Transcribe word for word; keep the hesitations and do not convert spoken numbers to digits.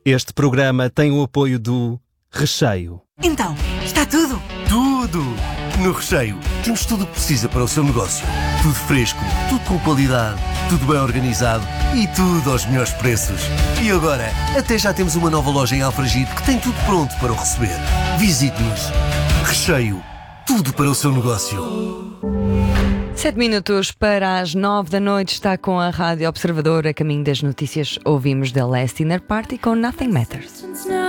Este programa tem o apoio do Recheio. Então, está tudo? Tudo! No Recheio temos tudo o que precisa para o seu negócio. Tudo fresco, tudo com qualidade, tudo bem organizado e tudo aos melhores preços. E agora, até já temos uma nova loja em Alfragide que tem tudo pronto para o receber. Visite-nos. Recheio. Tudo para o seu negócio. Sete minutos para as nove da noite, está com a Rádio Observador. A caminho das notícias, ouvimos The Last Dinner Party com Nothing Matters.